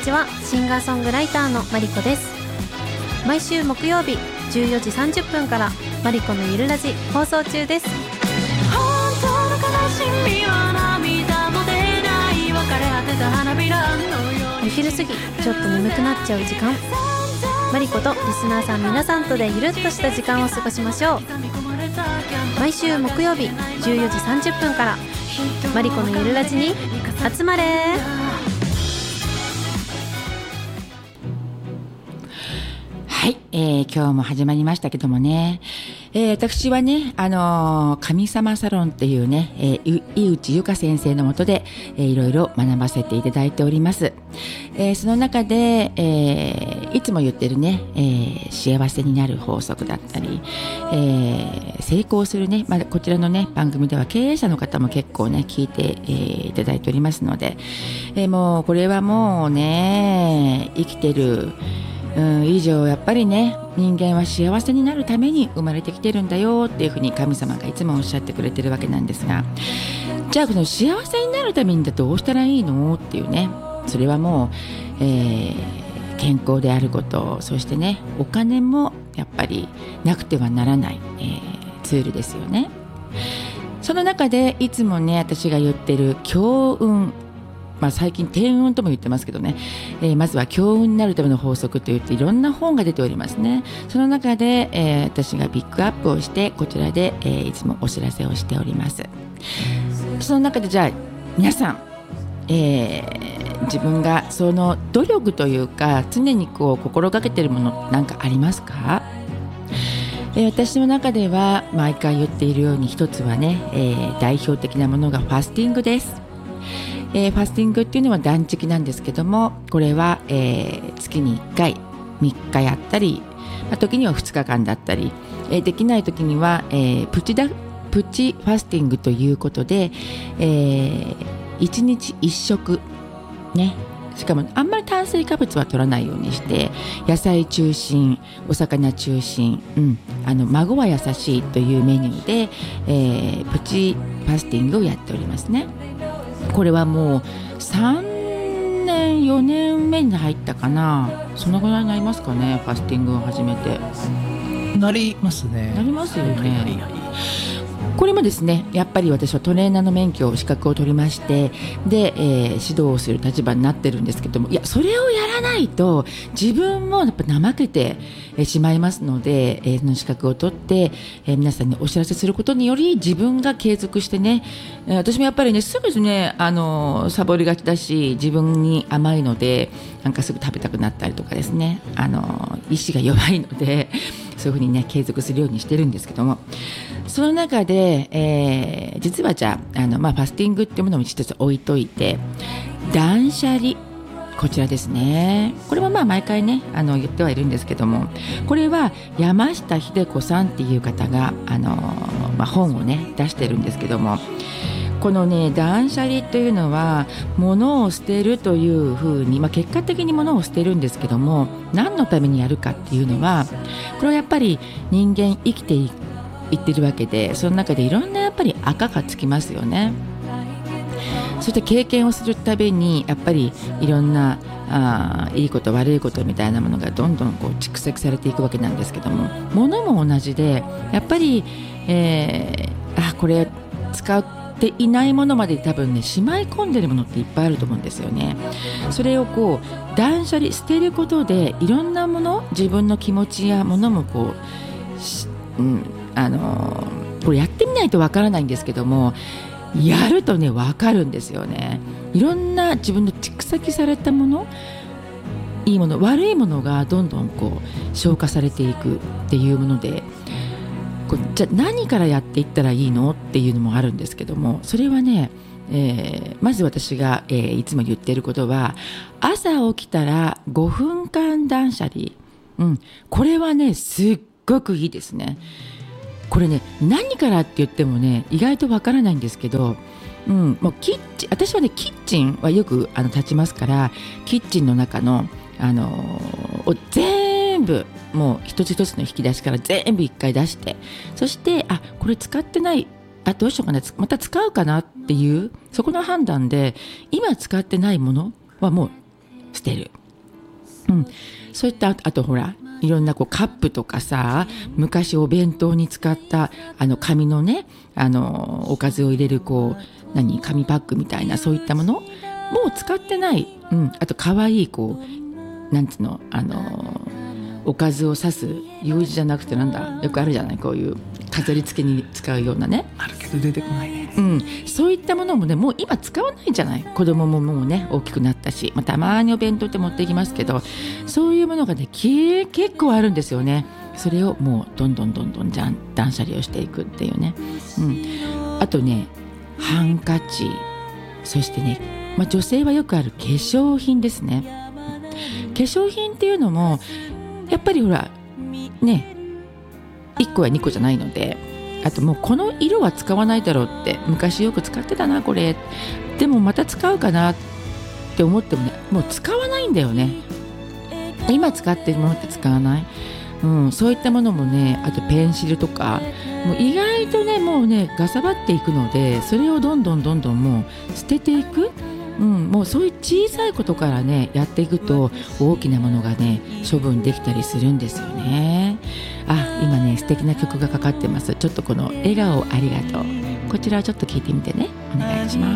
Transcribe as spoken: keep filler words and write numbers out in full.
ちは。シンガーソングライターのマリコです。毎週木曜日じゅうよじさんじゅっぷんからマリコのゆるラジ放送中です。 本当の悲しみは涙も出ない別れ果てた花びらのように。 お昼過ぎちょっと眠くなっちゃう時間、マリコとリスナーさん皆さんとでゆるっとした時間を過ごしましょう。毎週木曜日じゅうよじさんじゅっぷんからマリコのゆるラジに集まれ。 はい、えー、今日も始まりましたけどもね、えー、私はね、あのー、神様サロンっていうね、えー、井内由香先生の下で、えー、いろいろ学ばせていただいております。えー、その中で、えー、いつも言ってるね、えー、幸せになる法則だったり、えー、成功するね、まあ、こちらのね番組では経営者の方も結構ね聞いて、えー、いただいておりますので、えー、もうこれはもうね生きてるうん、以上やっぱりね人間は幸せになるために生まれてきてるんだよっていうふうに神様がいつもおっしゃってくれてるわけなんですが、じゃあこの幸せになるためにだどうしたらいいのっていうね、それはもう、えー、健康であること、そしてねお金もやっぱりなくてはならない、えー、ツールですよね。その中でいつもね私が言ってる強運、まあ、最近天運とも言ってますけどね、えー、まずは強運になるための法則といっていろんな本が出ておりますね。その中で、えー、私がピックアップをしてこちらで、えー、いつもお知らせをしております。その中でじゃあ皆さん、えー、自分がその努力というか常にこう心がけているものなんかありますか？えー、私の中では毎回言っているように一つはね、えー、代表的なものがファスティングです。えー、ファスティングっていうのは断食なんですけども、これは、えー、月にいっかいみっかやったり、まあ、時にはふつかかんだったり、えー、できない時には、えー、プチダプチファスティングということで、えー、いちにちいっしょくね、しかもあんまり炭水化物は取らないようにして野菜中心、お魚中心、うん、あの孫は優しいというメニューで、えー、プチファスティングをやっておりますね。これはもうさんねんよねんめに入ったかな、そのぐらいになりますかね、ファスティングを始めて。 なりますね。 なりますよね、 はいはいはい。 これもですねやっぱり私はトレーナーの免許資格を取りまして、で、えー、指導をする立場になってるんですけども、いやそれをやらないと自分もやっぱ怠けてしまいますので、えー、その資格を取って、えー、皆さんにお知らせすることにより自分が継続してね、えー、私もやっぱりねすぐねあのサボりがちだし自分に甘いのでなんかすぐ食べたくなったりとかですね、あの意志が弱いのでそういうふうにね継続するようにしてるんですけども、その中で、えー、実はじゃあ、あの、まあ、ファスティングっていうものも一つ置いといて、断捨離、こちらですね。これもまあ毎回ねあの言ってはいるんですけども、これは山下秀子さんっていう方があの、まあ、本をね出してるんですけども、このね断捨離というのは物を捨てるというふうに、まあ、結果的に物を捨てるんですけども、何のためにやるかっていうのは、これはやっぱり人間生きていく言ってるわけで、その中でいろんなやっぱり赤がつきますよね。そして経験をするたびにやっぱりいろんなあいいこと悪いことみたいなものがどんどんこう蓄積されていくわけなんですけども、物も同じでやっぱり、えー、あこれ使っていないものまで多分ねしまい込んでるものっていっぱいあると思うんですよね。それをこう断捨離捨てることでいろんなもの、自分の気持ちやものもこう、うんあのー、これやってみないとわからないんですけども、やるとねわかるんですよね。いろんな自分の蓄積されたもの、いいもの悪いものがどんどんこう消化されていくっていうもので、こうじゃあ何からやっていったらいいのっていうのもあるんですけども、それはね、えー、まず私が、えー、いつも言っていることは、朝起きたらごふんかん断捨離、うん、これはねすっごくいいですね。これね何からって言ってもね意外とわからないんですけど、うん、もうキッチン、私はねキッチンはよくあの立ちますから、キッチンの中の、あのー、を全部もう一つ一つの引き出しから全部一回出して、そしてあこれ使ってない、あどうしようかな、また使うかなっていうそこの判断で今使ってないものはもう捨てる。 うん、そういったあとほらいろんなこうカップとかさ、昔お弁当に使ったあの紙のね、あのおかずを入れるこう何紙パックみたいな、そういったものもう使ってない、うん、あと可愛いこうなんつうの、あのおかずを刺す U 字じゃなくてなんだ、よくあるじゃない、こういう飾り付けに使うようなね、 あるけど出てこないね。 うん、そういったものもねもう今使わないんじゃない。子供ももうね大きくなったし、まあ、たまにお弁当って持っていきますけど、そういうものがねき結構あるんですよね。それをもうどんどんどんどんじゃん断捨離をしていくっていうね、うん、あとねハンカチ、そしてね、まあ、女性はよくある化粧品ですね。化粧品っていうのもやっぱりほらねいっこやにこじゃないので、あともうこの色は使わないだろうって、昔よく使ってたなこれ、でもまた使うかなって思ってもねもう使わないんだよね。今使ってるものって使わない、うん、そういったものもね、あとペンシルとかもう意外とねもうねガサバっていくので、それをどんどんどんどんもう捨てていく、うん、もうそういう小さいことからねやっていくと大きなものがね処分できたりするんですよね。あ、今ね素敵な曲がかかってます。ちょっとこの笑顔ありがとう、こちらをちょっと聞いてみてね、お願いします。